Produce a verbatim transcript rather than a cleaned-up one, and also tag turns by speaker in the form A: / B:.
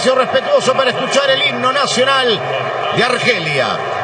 A: silencio respetuoso para escuchar el himno nacional de Argelia.